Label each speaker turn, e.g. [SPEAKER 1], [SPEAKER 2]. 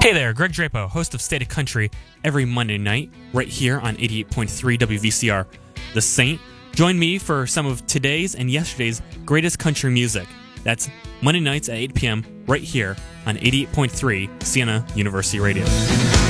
[SPEAKER 1] Hey there, Greg Drapo, host of State of Country, every Monday night, right here on 88.3 WVCR. The Saint. Join me for some of today's and yesterday's greatest country music. That's Monday nights at 8 p.m. right here on 88.3 Siena University Radio.